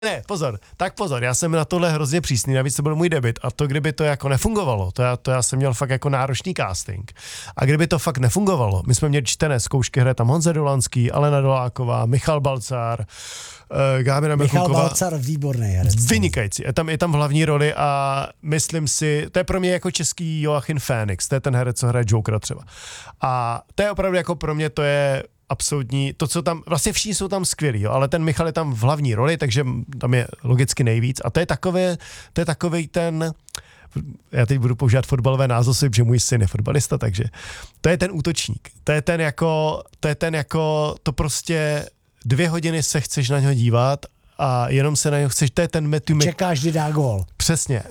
Ne, pozor, já jsem na tohle hrozně přísný, navíc to byl můj debut a to, kdyby to jako nefungovalo, to já jsem měl fakt jako náročný casting. A kdyby to fakt nefungovalo, my jsme měli čtené zkoušky, hraje tam Honza Dolanský, Alena Doláková, Michal Balcár, Gábina Merkulková. Michal Balcar, výborný herec. Vynikající, je tam v hlavní roli a myslím si, to je pro mě jako český Joachim Phoenix, to je ten herec, co hraje Jokera třeba. A to je opravdu jako pro mě, to je absolutní, to, co tam, vlastně všichni jsou tam skvělí, jo, ale ten Michal je tam v hlavní roli, takže tam je logicky nejvíc a to je takový ten, já teď budu používat fotbalové názvosy, protože můj syn je fotbalista, takže to je ten útočník, to je ten jako, to 2 hodiny se chceš na něho dívat a jenom se na něho chceš, to je ten čekáš, kdy dá gól. Přesně,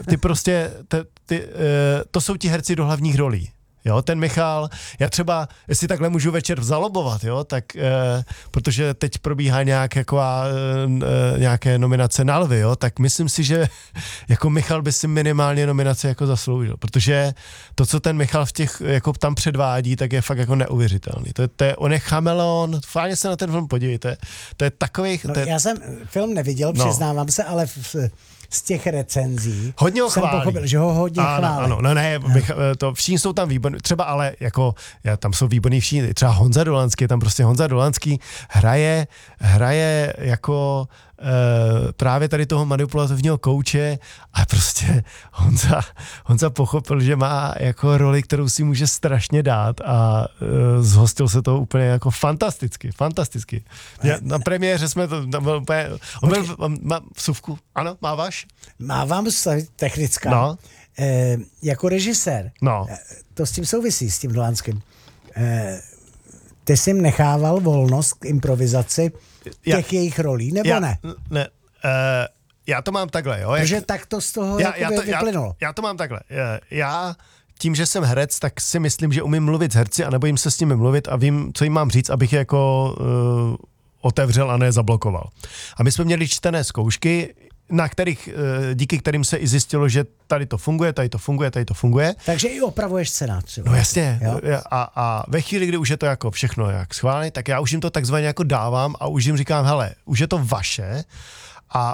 to jsou ti herci do hlavních rolí. Jo, ten Michal, já třeba, jestli takhle můžu večer zalobovat, jo, tak, protože teď probíhá nějaké nominace na Lvy, jo, tak myslím si, že jako Michal by si minimálně nominaci jako zasloužil, protože to, co ten Michal v těch, jako tam předvádí, tak je fakt jako neuvěřitelný. On je chameleon, fajně se na ten film podívejte, to je takových... No, já jsem film neviděl, přiznávám se, ale z těch recenzí hodně ho jsem pochopil, že ho hodně chválí. Ano, to všichni jsou tam výborní, třeba ale jako, tam jsou výborní všichni, třeba Honza Dolanský, tam prostě Honza Dolanský hraje jako právě tady toho manipulativního kouče a prostě Honza pochopil, že má jako roli, kterou si může strašně dát a zhostil se toho úplně jako fantasticky. Na premiéře jsme to úplně, má vsuvku, ano, máváš? Mávám technická. No. Jako režisér, no. To s tím souvisí, s tím Dolanským. Ty jsi jim nechával volnost k improvizaci těch jejich rolí, nebo ne? Ne. Já to mám takhle, jo. Takže tak to z toho vyplynulo. Já to mám takhle. Já tím, že jsem herec, tak si myslím, že umím mluvit s herci a nebojím se s nimi mluvit a vím, co jim mám říct, abych je jako otevřel a ne zablokoval. A my jsme měli čtené zkoušky, díky kterým se i zjistilo, že tady to funguje. Takže i opravuješ scénář třeba. No jasně. A ve chvíli, kdy už je to jako všechno jak schválené, tak já už jim to takzvaně jako dávám a už jim říkám, hele, už je to vaše a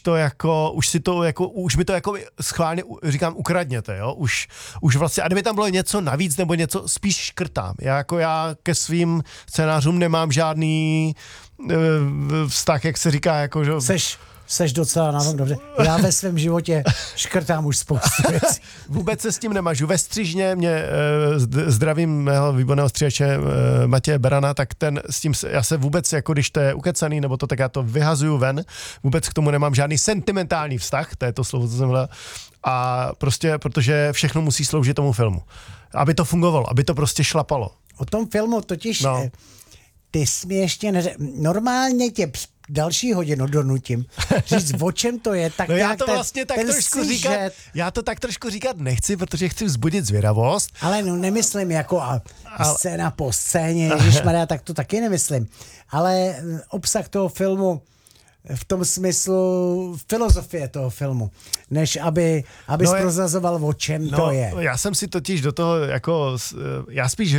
už mi to jako schválně říkám, ukradněte, jo, už vlastně, a kdyby tam bylo něco navíc nebo něco, spíš škrtám. Já ke svým scénářům nemám žádný vztah, jak se říká, jako, že... Seš docela na tom dobře. Já ve svém životě škrtám už spoustu věcí. Vůbec se s tím nemažu. Ve Střižně mě zdravím mého výborného stříhače Matěje Berana, tak já se vůbec, jako když to je ukecaný, nebo to, tak já to vyhazuju ven. Vůbec k tomu nemám žádný sentimentální vztah, to je to slovo, co jsem hledal. A prostě, protože všechno musí sloužit tomu filmu. Aby to fungovalo, aby to prostě šlapalo. O tom filmu totiž ty jsi mi ještě normálně tě další hodinu donutím říct, o čem to je, tak já to vlastně tak trošku říkat, já to tak trošku říkat nechci, protože chci vzbudit zvědavost. Ale nemyslím jako scéna po scéně, ježišmarja, tak to taky nemyslím. Ale obsah toho filmu v tom smyslu filozofie toho filmu, než abys prozrazoval, o čem to je. Já jsem si totiž do toho jako, já spíš...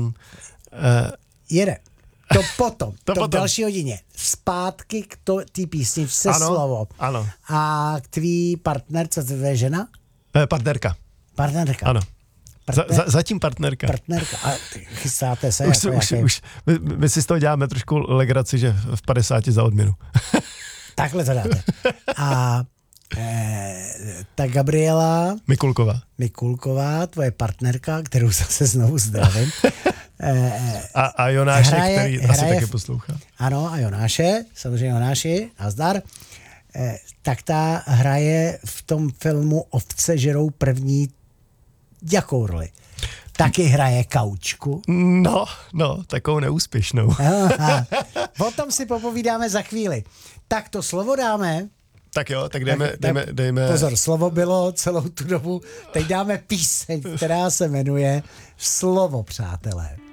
Jede. To potom. V další hodině. Zpátky k té písničce slovo. Ano. A k tvý partnerce, to je žena? Partnerka. Ano. Zatím partnerka. A chystáte se? Už. My si z toho děláme trošku legraci, že v 50 za odměnu. Takhle to dáte. A ta Gabriela Mikulková, tvoje partnerka, kterou zase znovu zdravím. A Jonáše, který asi taky poslouchá. Ano, a Jonáše, samozřejmě Jonáši, nazdar. Tak ta hraje v tom filmu Ovce žerou první jakou roli? Taky hraje Kaučku. No, takovou neúspěšnou. O tom si popovídáme za chvíli. Tak to slovo dáme. Tak jo, tak dejme. Pozor, slovo bylo celou tu dobu. Teď dáme píseň, která se jmenuje Slovo, přátelé.